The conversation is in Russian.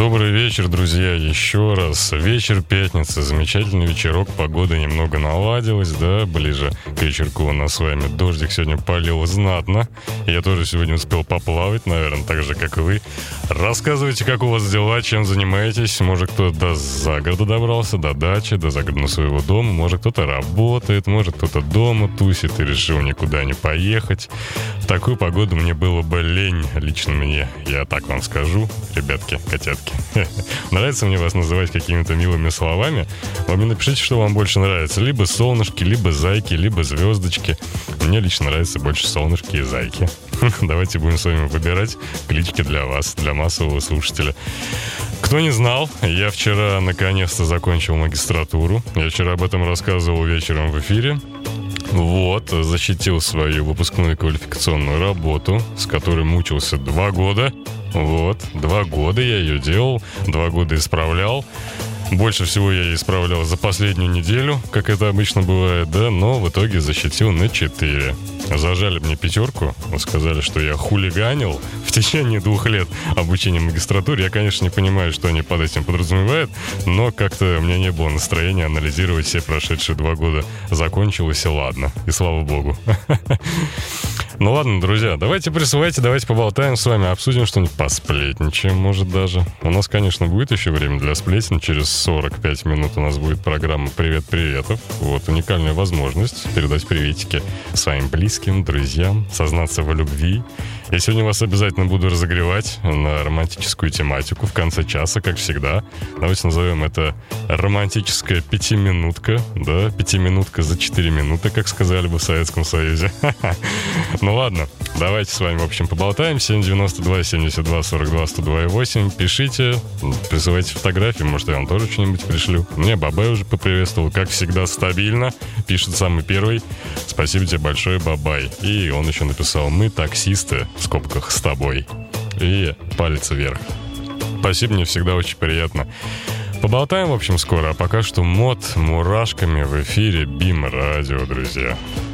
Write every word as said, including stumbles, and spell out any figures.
Добрый вечер, друзья, еще раз. Вечер пятницы, замечательный вечерок, погода немного наладилась, да, ближе к вечерку у нас с вами дождик сегодня полил знатно. Я тоже сегодня успел поплавать, наверное, так же, как и вы. Рассказывайте, как у вас дела, чем занимаетесь. Может, кто-то до загорода добрался, до дачи, до загородного своего дома. Может, кто-то работает, может, кто-то дома тусит и решил никуда не поехать. В такую погоду мне было бы лень, лично мне, я так вам скажу, ребятки, котятки. Нравится мне вас называть какими-то милыми словами. Вы мне напишите, что вам больше нравится. Либо солнышки, либо зайки, либо звездочки. Мне лично нравится больше солнышки и зайки. Давайте будем с вами выбирать клички для вас, для массового слушателя. Кто не знал, я вчера наконец-то закончил магистратуру. Я вчера об этом рассказывал вечером в эфире. Вот, защитил свою выпускную квалификационную работу, с которой мучился два года. Вот, два года я ее делал, два года исправлял. Больше всего я исправлял за последнюю неделю, как это обычно бывает, да, но в итоге защитил на четыре. Зажали мне пятерку, сказали, что я хулиганил в течение двух лет обучения в магистратуре. Я, конечно, не понимаю, что они под этим подразумевают, но как-то у меня не было настроения анализировать все прошедшие два года. Закончилось, и ладно, и слава богу. Ну ладно, друзья, давайте присылайте, давайте поболтаем с вами, обсудим что-нибудь, посплетничаем, может, даже. У нас, конечно, будет еще время для сплетен. Через сорок пять минут у нас будет программа «Привет-приветов». Вот, уникальная возможность передать приветики своим близким, друзьям, сознаться в любви. Я сегодня вас обязательно буду разогревать на романтическую тематику в конце часа, как всегда. Давайте назовем это романтическая пятиминутка, да, пятиминутка за четыре минуты, как сказали бы в Советском Союзе. Ну ладно, давайте с вами, в общем, поболтаем. семь девяносто два семьдесят два сорок два сто два восемь. Пишите, присылайте фотографии, может, я вам тоже что-нибудь пришлю. Мне Бабай уже поприветствовал, как всегда, стабильно. Пишет самый первый. Спасибо тебе большое, Бабай. И он еще написал: мы таксисты, в скобках, с тобой. И палец вверх. Спасибо, мне всегда очень приятно. Поболтаем, в общем, скоро. А пока что мод мурашками в эфире БИМ Радио, друзья.